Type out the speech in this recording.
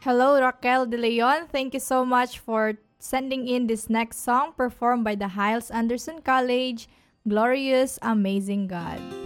Hello, Raquel De Leon. Thank you so much for sending in this next song performed by the Hiles Anderson College, Glorious Amazing God.